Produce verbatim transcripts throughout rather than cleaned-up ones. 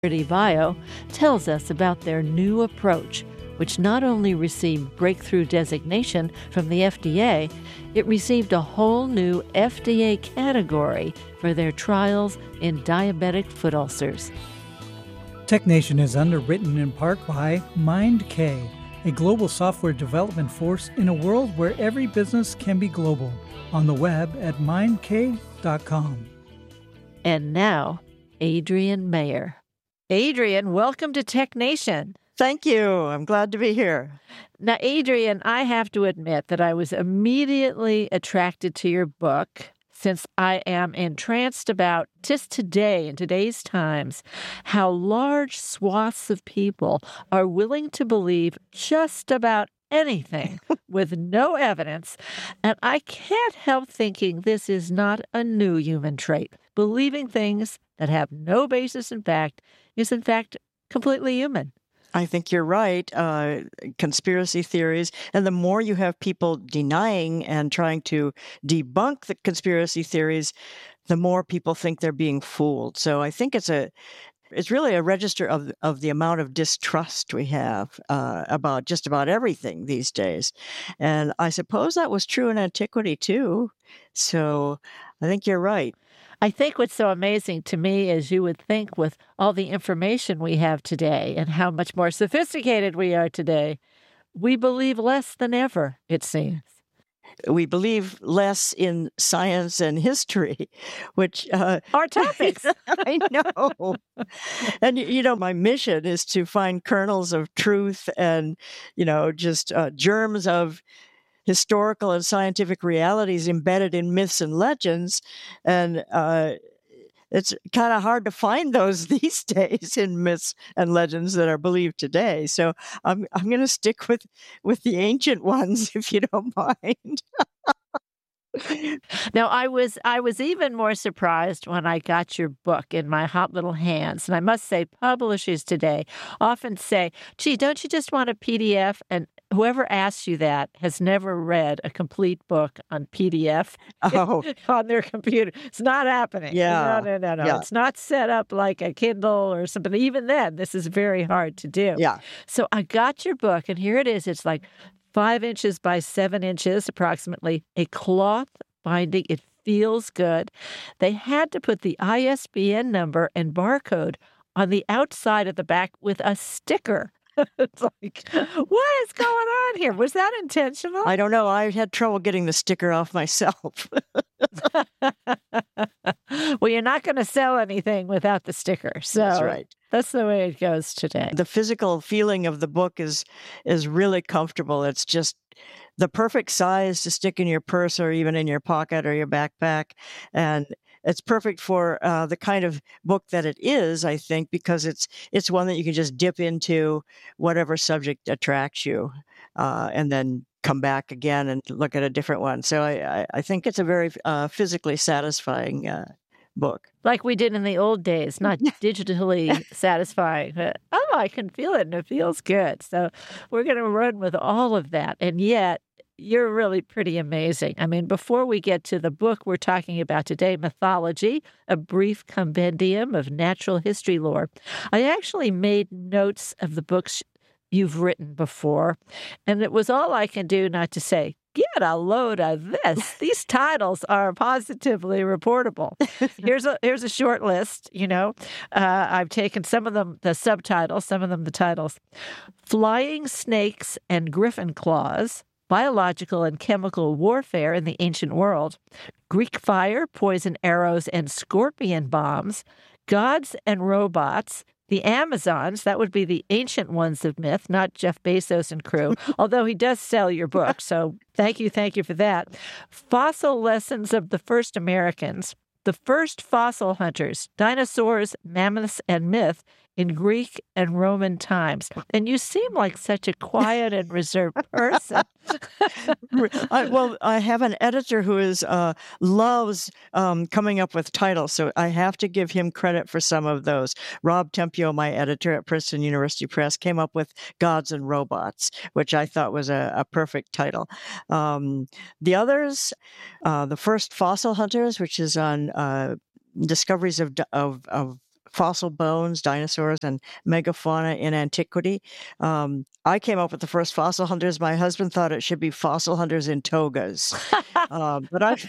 Bio tells us about their new approach, which not only received breakthrough designation from the F D A, it received a whole new F D A category for their trials in diabetic foot ulcers. TechNation is underwritten in part by MindK, a global software development force in a world where every business can be global. On the web at mind k dot com. And now, Adrienne Mayor. Adrienne, welcome to TechNation. Thank you. I'm glad to be here. Now, Adrienne, I have to admit that I was immediately attracted to your book since I am entranced about, just today, in today's times, how large swaths of people are willing to believe just about anything with no evidence. And I can't help thinking this is not a new human trait. Believing things that have no basis in fact is, in fact, completely human. I think you're right. Uh, conspiracy theories. And the more you have people denying and trying to debunk the conspiracy theories, the more people think they're being fooled. So I think it's a It's really a register of of the amount of distrust we have uh, about just about everything these days. And I suppose that was true in antiquity, too. So I think you're right. I think what's so amazing to me is you would think with all the information we have today and how much more sophisticated we are today, we believe less than ever, it seems. We believe less in science and history, which uh, our topics. I know. And, you know, my mission is to find kernels of truth and, you know, just uh, germs of historical and scientific realities embedded in myths and legends. And uh, it's kind of hard to find those these days in myths and legends that are believed today. So I'm I'm going to stick with, with the ancient ones, if you don't mind. Now, I was I was even more surprised when I got your book in my hot little hands. And I must say, publishers today often say, gee, don't you just want a P D F? And whoever asks you that has never read a complete book on P D F oh. on their computer. It's not happening. Yeah. No, no, no, no. Yeah. It's not set up like a Kindle or something. Even then, this is very hard to do. Yeah. So I got your book, and here it is. It's like five inches by seven inches, approximately, a cloth binding. It feels good. They had to put the I S B N number and barcode on the outside of the back with a sticker. It's like, what is going on here? Was that intentional? I don't know. I had trouble getting the sticker off myself. Well, you're not going to sell anything without the sticker. So that's right. That's the way it goes today. The physical feeling of the book is is really comfortable. It's just the perfect size to stick in your purse or even in your pocket or your backpack. And it's perfect for uh, the kind of book that it is, I think, because it's it's one that you can just dip into whatever subject attracts you uh, and then come back again and look at a different one. So I, I, I think it's a very uh, physically satisfying uh, book. Like we did in the old days, not digitally satisfying, but, oh, I can feel it and it feels good. So we're going to run with all of that. And yet, you're really pretty amazing. I mean, before we get to the book we're talking about today, Mythology, a brief compendium of natural history lore, I actually made notes of the books you've written before, and it was all I can do not to say, get a load of this. These titles are positively reportable. Here's a here's a short list, you know. Uh, I've taken some of them, the subtitles, some of them the titles. Flying Snakes and Griffin Claws, Biological and Chemical Warfare in the Ancient World, Greek Fire, Poison Arrows, and Scorpion Bombs, Gods and Robots, The Amazons, that would be the ancient ones of myth, not Jeff Bezos and crew, although he does sell your book, so thank you, thank you for that. Fossil Lessons of the First Americans, The First Fossil Hunters, Dinosaurs, Mammoths, and Myth in Greek and Roman times. And you seem like such a quiet and reserved person. I, well, I have an editor who is uh, loves um, coming up with titles, so I have to give him credit for some of those. Rob Tempio, my editor at Princeton University Press, came up with Gods and Robots, which I thought was a, a perfect title. Um, the others, uh, The First Fossil Hunters, which is on uh, discoveries of, of, of fossil bones, dinosaurs, and megafauna in antiquity. Um, I came up with the first fossil hunters. My husband thought it should be fossil hunters in togas. Um, but I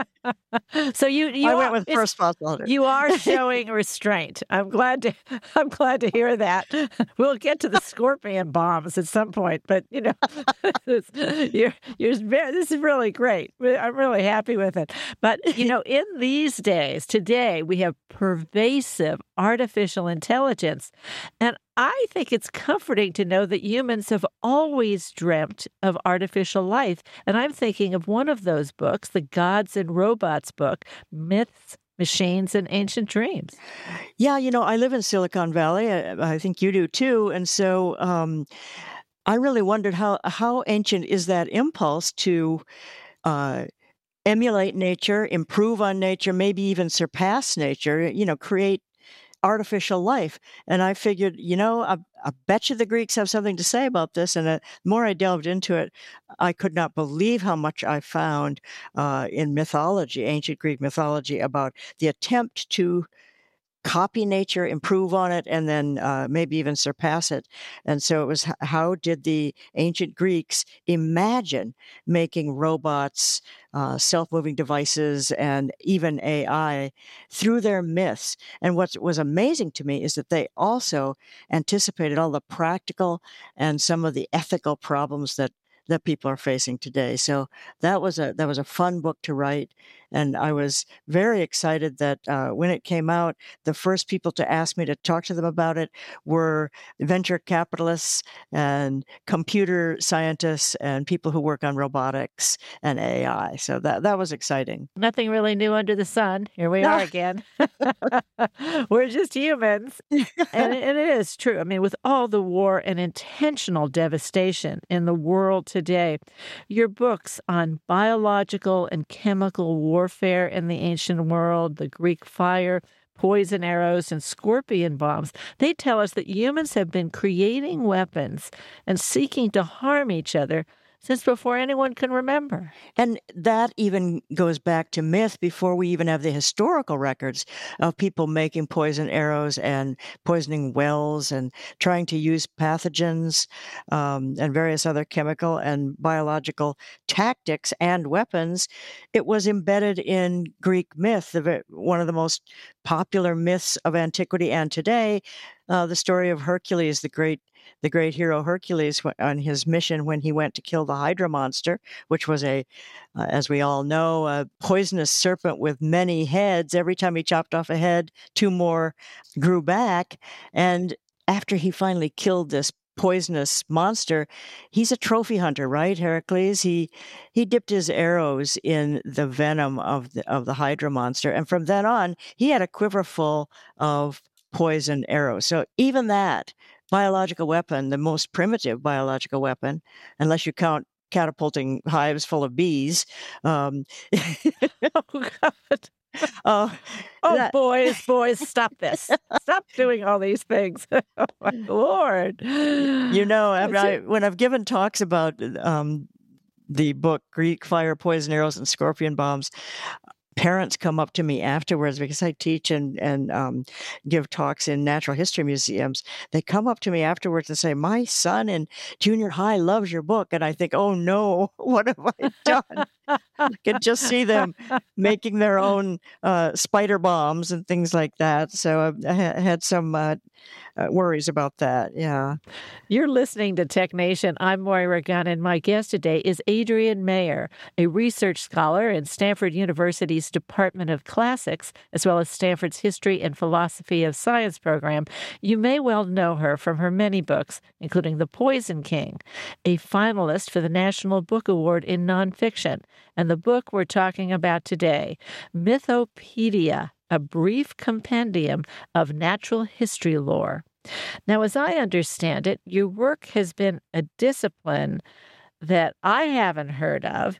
So you you I are, went with it's- first fossil hunter. you are showing restraint. I'm glad to I'm glad to hear that. We'll get to the scorpion bombs at some point, but you know, it's- you're you're very, this is really great. I'm really happy with it. But you know, in these days, today we have pervasive artificial intelligence, and I think it's comforting to know that humans have always dreamt of artificial life. And I'm thinking of one of those books, the Gods and Robots book, Myths, Machines, and Ancient Dreams. Yeah, you know, I live in Silicon Valley. I, I think you do too. And so um, I really wondered how, how ancient is that impulse to uh, emulate nature, improve on nature, maybe even surpass nature, you know, create artificial life. And I figured, you know, I, I bet you the Greeks have something to say about this. And uh, the more I delved into it, I could not believe how much I found uh, in mythology, ancient Greek mythology, about the attempt to copy nature, improve on it, and then uh, maybe even surpass it. And so it was, h- how did the ancient Greeks imagine making robots, uh, self-moving devices, and even A I through their myths? And what was amazing to me is that they also anticipated all the practical and some of the ethical problems that that people are facing today. So that was a that was a fun book to write, and I was very excited that uh, when it came out, the first people to ask me to talk to them about it were venture capitalists and computer scientists and people who work on robotics and A I. So that that was exciting. Nothing really new under the sun. Here we are again. We're just humans. and, and it is true. I mean, with all the war and intentional devastation in the world today, your books on biological and chemical warfare in the ancient world, the Greek fire, poison arrows, and scorpion bombs, they tell us that humans have been creating weapons and seeking to harm each other since before anyone can remember. And that even goes back to myth before we even have the historical records of people making poison arrows and poisoning wells and trying to use pathogens um, and various other chemical and biological tactics and weapons. It was embedded in Greek myth, the, ve- one of the most popular myths of antiquity and today. Uh, the story of Hercules, the great the great hero Hercules, wh- on his mission when he went to kill the Hydra monster, which was a, uh, as we all know, a poisonous serpent with many heads. Every time he chopped off a head, two more grew back. And after he finally killed this poisonous monster, he's a trophy hunter, right? Heracles. He he dipped his arrows in the venom of the of the Hydra monster, and from then on, he had a quiver full of poison arrows. So even that biological weapon, the most primitive biological weapon, unless you count catapulting hives full of bees. Um, Oh, God. uh, Oh, that- boys, boys, stop this. Stop doing all these things. Oh, my Lord. you know, I, That's I, it. when I've given talks about um, the book Greek Fire, Poison Arrows, and Scorpion Bombs, parents come up to me afterwards because I teach and and um, give talks in natural history museums. They come up to me afterwards and say, "My son in junior high loves your book," and I think, "Oh no, what have I done?" I can just see them making their own uh, spider bombs and things like that. So I, I had some uh, uh, worries about that. Yeah. You're listening to Tech Nation. I'm Moira Gunn, and my guest today is Adrienne Mayor, a research scholar in Stanford University's Department of Classics, as well as Stanford's History and Philosophy of Science program. You may well know her from her many books, including The Poison King, a finalist for the National Book Award in Nonfiction, and the book we're talking about today, Mythopedia, a brief compendium of natural history lore. Now, as I understand it, your work has been a discipline that I haven't heard of,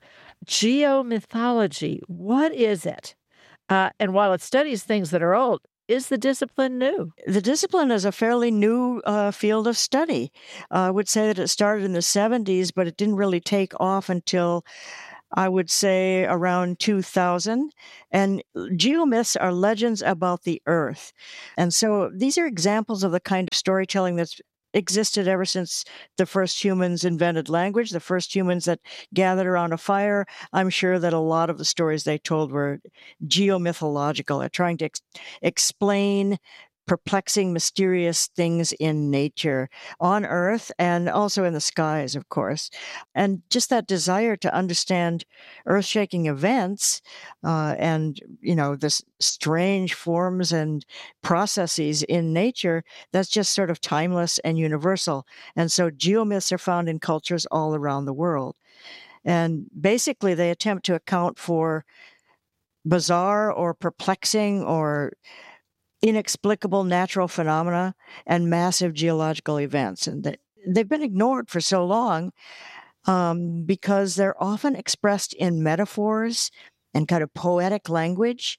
geomythology. What is it? Uh, and while it studies things that are old, is the discipline new? The discipline is a fairly new uh, field of study. Uh, I would say that it started in the seventies, but it didn't really take off until I would say around two thousand. And geomyths are legends about the earth. And so these are examples of the kind of storytelling that's existed ever since the first humans invented language, the first humans that gathered around a fire. I'm sure that a lot of the stories they told were geomythological, trying to ex- explain perplexing, mysterious things in nature, on Earth, and also in the skies, of course. And just that desire to understand earth-shaking events uh, and, you know, this strange forms and processes in nature, that's just sort of timeless and universal. And so geomyths are found in cultures all around the world. And basically, they attempt to account for bizarre or perplexing or inexplicable natural phenomena and massive geological events. And they, they've been ignored for so long um, because they're often expressed in metaphors and kind of poetic language.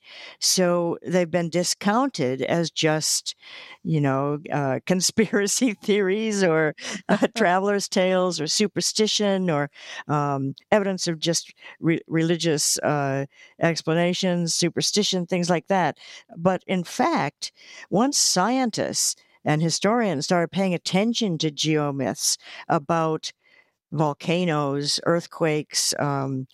So they've been discounted as just, you know, uh, conspiracy theories or uh, traveler's tales or superstition or um, evidence of just re- religious uh, explanations, superstition, things like that. But in fact, once scientists and historians started paying attention to geomyths about volcanoes, earthquakes, um,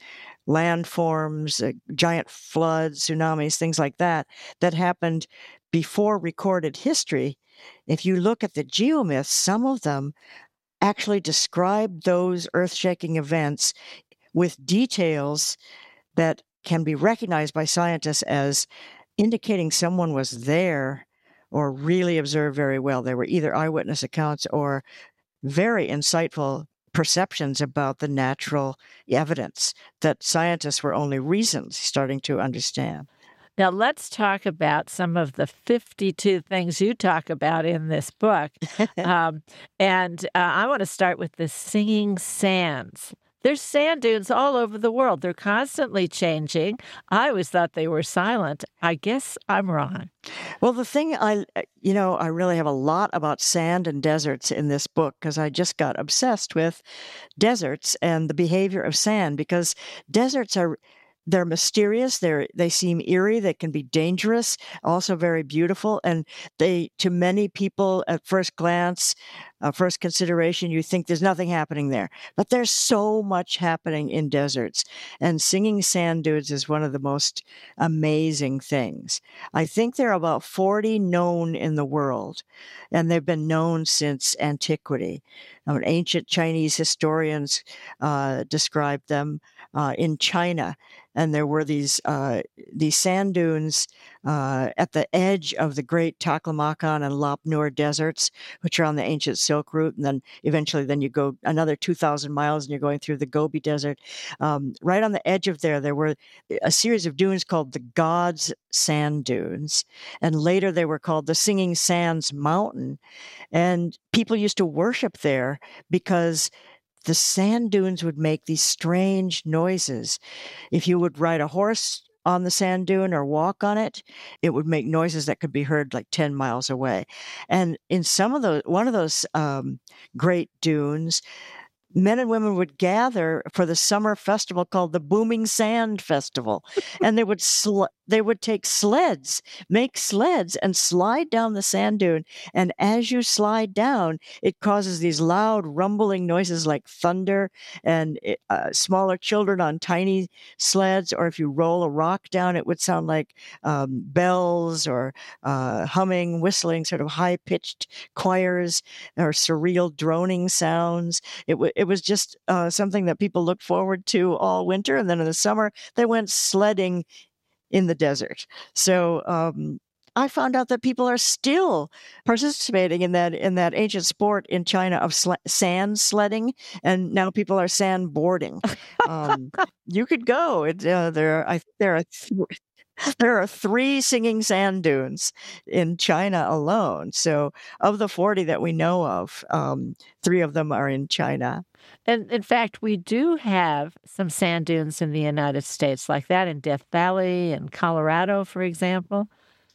landforms, uh, giant floods, tsunamis, things like that, that happened before recorded history. If you look at the geomyths, some of them actually describe those earth-shaking events with details that can be recognized by scientists as indicating someone was there or really observed very well. They were either eyewitness accounts or very insightful perceptions about the natural evidence that scientists were only recently starting to understand. Now, let's talk about some of the fifty-two things you talk about in this book. um, and uh, I want to start with the singing sands. There's sand dunes all over the world. They're constantly changing. I always thought they were silent. I guess I'm wrong. Well, the thing I, you know, I really have a lot about sand and deserts in this book because I just got obsessed with deserts and the behavior of sand because deserts are, they're mysterious. They're, they seem eerie. They can be dangerous, also very beautiful. And they, to many people at first glance, uh, first consideration, you think there's nothing happening there. But there's so much happening in deserts. And singing sand dunes is one of the most amazing things. I think there are about forty known in the world, and they've been known since antiquity. Um, ancient Chinese historians uh, described them uh, in China. And there were these uh, these sand dunes uh, at the edge of the great Taklamakan and Lop Nur deserts, which are on the ancient Silk Route. And then eventually then you go another two thousand miles and you're going through the Gobi Desert. Um, right on the edge of there, there were a series of dunes called the God's Sand Dunes. And later they were called the Singing Sands Mountain. And people used to worship there because the sand dunes would make these strange noises. If you would ride a horse on the sand dune or walk on it, it would make noises that could be heard like ten miles away. And in some of those, one of those um, great dunes, men and women would gather for the summer festival called the Booming Sand Festival. And they would sl- they would take sleds, make sleds and slide down the sand dune. And as you slide down, it causes these loud rumbling noises like thunder and it, uh, smaller children on tiny sleds. Or if you roll a rock down, it would sound like um, bells or uh, humming, whistling, sort of high-pitched choirs or surreal droning sounds. It w- It was just uh, something that people looked forward to all winter. And then in the summer, they went sledding in the desert. So um, I found out that people are still participating in that in that ancient sport in China of sl- sand sledding, and now people are sand boarding. Um, you could go. It, uh, there, are, I there are. Th- There are three singing sand dunes in China alone. So, of the forty that we know of, um, three of them are in China. And in fact, we do have some sand dunes in the United States, like that in Death Valley and Colorado, for example.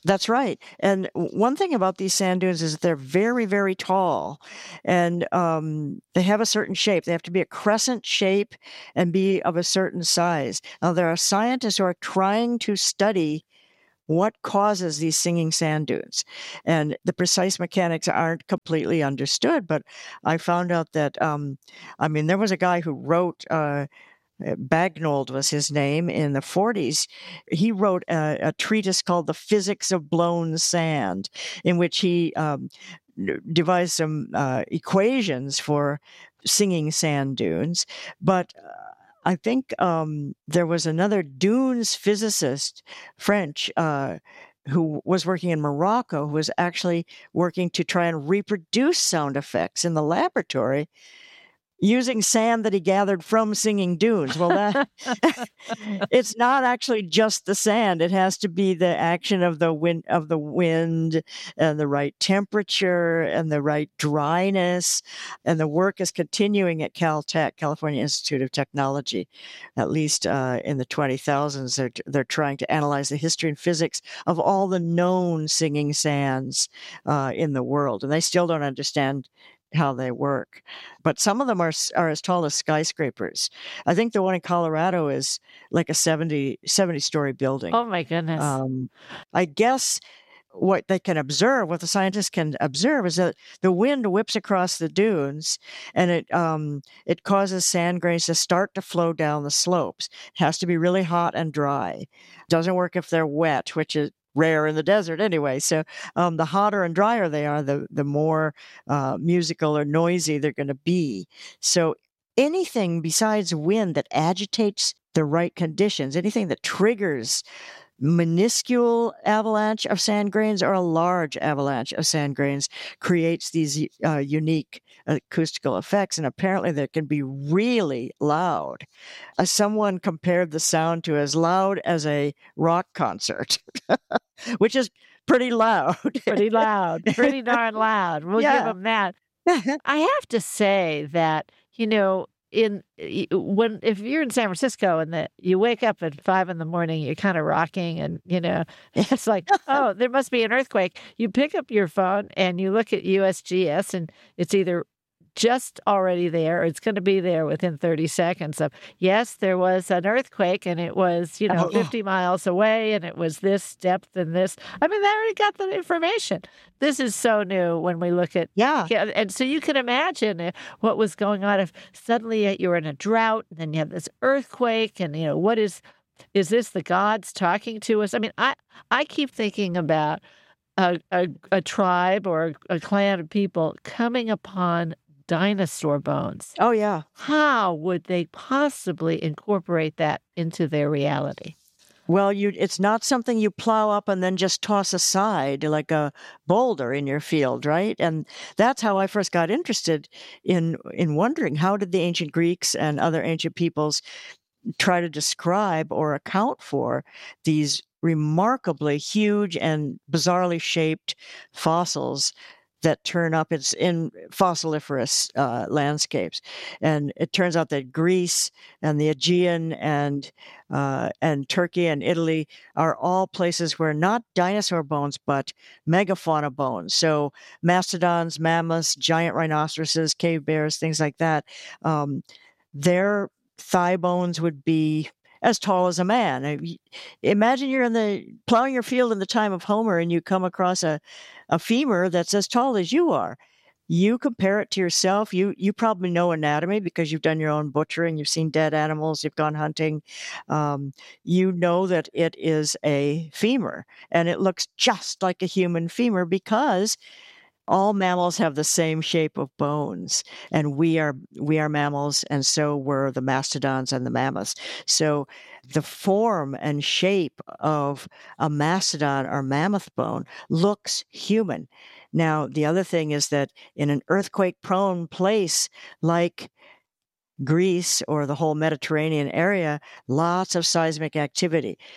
That's right. And one thing about these sand dunes is that they're very, very tall, and um, they have a certain shape. They have to be a crescent shape and be of a certain size. Now, there are scientists who are trying to study what causes these singing sand dunes, and the precise mechanics aren't completely understood. But I found out that, um, I mean, there was a guy who wrote. Uh, Bagnold was his name in the forties. He wrote a, a treatise called The Physics of Blown Sand, in which he um, devised some uh, equations for singing sand dunes. But uh, I think um, there was another dunes physicist, French, uh, who was working in Morocco, who was actually working to try and reproduce sound effects in the laboratory using sand that he gathered from singing dunes. Well, that it's not actually just the sand. It has to be the action of the wind, of the wind, and the right temperature and the right dryness. And the work is continuing at Caltech, California Institute of Technology. At least uh, in the twenty thousands, they're they're trying to analyze the history and physics of all the known singing sands uh, in the world, and they still don't understand how they work. But some of them are are as tall as skyscrapers. I think the one in Colorado is like a seventy, seventy story building. Oh my goodness. Um, I guess what they can observe, what the scientists can observe, is that the wind whips across the dunes, and it um, it causes sand grains to start to flow down the slopes. It has to be really hot and dry. Doesn't work if they're wet, which is rare in the desert anyway. So um, the hotter and drier they are, the the more uh, musical or noisy they're going to be. So anything besides wind that agitates the right conditions, anything that triggers minuscule avalanche of sand grains or a large avalanche of sand grains creates these uh, unique acoustical effects, and apparently they can be really loud. Uh, someone compared the sound to as loud as a rock concert, which is pretty loud. Pretty loud. Pretty darn loud. We'll Yeah. give them that. I have to say that, you know, in when if you're in San Francisco and that you wake up at five in the morning, you're kind of rocking, and you know it's like, oh, there must be an earthquake. You pick up your phone and you look at U S G S, and it's either just already there, or it's going to be there within thirty seconds of, yes, there was an earthquake, and it was, you know, Oh. fifty miles away, and it was this depth and this. I mean, they already got the information. This is so new when we look at, Yeah. yeah, and so you can imagine uh, what was going on if suddenly uh, you're in a drought, and then you have this earthquake, and, you know, what is, is this the gods talking to us? I mean, I, I keep thinking about a, a, a tribe or a clan of people coming upon dinosaur bones. Oh, yeah. How would they possibly incorporate that into their reality? Well, you it's not something you plow up and then just toss aside like a boulder in your field, right? And that's how I first got interested in in wondering, how did the ancient Greeks and other ancient peoples try to describe or account for these remarkably huge and bizarrely shaped fossils that turn up it's in fossiliferous uh, landscapes. And it turns out that Greece and the Aegean and uh, and Turkey and Italy are all places where not dinosaur bones, but megafauna bones. So mastodons, mammoths, giant rhinoceroses, cave bears, things like that. Um, their thigh bones would be as tall as a man. I- Imagine you're in the plowing your field in the time of Homer, and you come across a, a femur that's as tall as you are. You compare it to yourself. You you probably know anatomy because you've done your own butchering. You've seen dead animals. You've gone hunting. Um, you know that it is a femur, and it looks just like a human femur because all mammals have the same shape of bones, and we are we are mammals, and so were the mastodons and the mammoths. So the form and shape of a mastodon or mammoth bone looks human. Now, the other thing is that in an earthquake-prone place like Greece or the whole Mediterranean area, lots of seismic activity.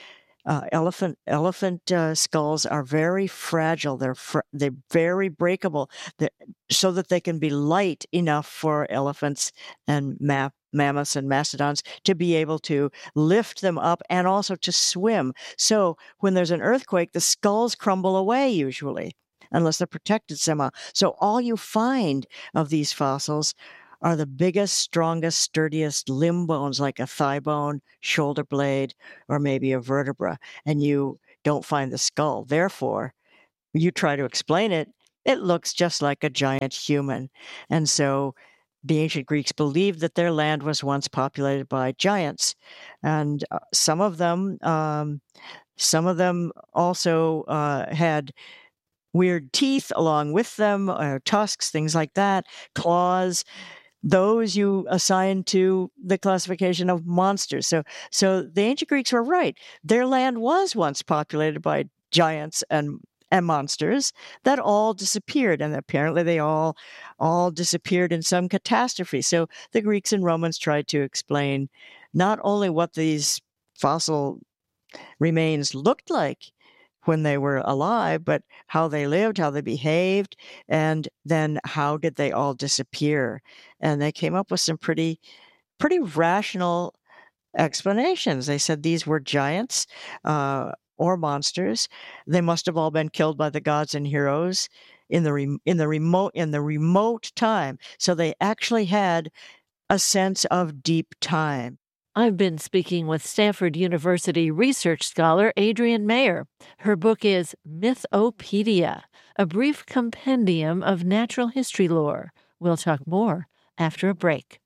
Uh, elephant elephant uh, skulls are very fragile. They're fr- they're very breakable, they're, so that they can be light enough for elephants and ma- mammoths and mastodons to be able to lift them up and also to swim. So when there's an earthquake, the skulls crumble away usually, unless they're protected somehow. So all you find of these fossils are the biggest, strongest, sturdiest limb bones, like a thigh bone, shoulder blade, or maybe a vertebra, and you don't find the skull. Therefore, you try to explain it, it looks just like a giant human. And so the ancient Greeks believed that their land was once populated by giants. And uh, some of them, um, some of them also uh, had weird teeth along with them, uh, tusks, things like that, claws. Those you assign to the classification of monsters. So, so the ancient Greeks were right. Their land was once populated by giants and and monsters that all disappeared, and apparently they all all disappeared in some catastrophe. So the Greeks and Romans tried to explain not only what these fossil remains looked like when they were alive, but how they lived, how they behaved, and then how did they all disappear? And they came up with some pretty, pretty rational explanations. They said these were giants uh, or monsters. They must have all been killed by the gods and heroes in the re- in the remote in the remote time. So they actually had a sense of deep time. I've been speaking with Stanford University research scholar Adrienne Mayor. Her book is Mythopedia, a brief compendium of natural history lore. We'll talk more after a break.